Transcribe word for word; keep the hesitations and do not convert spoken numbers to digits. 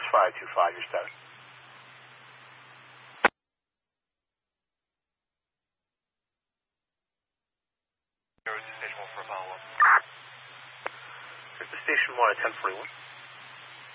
five two five, your status. Zero to station one for a follow-up. Here's the station one at ten forty-one.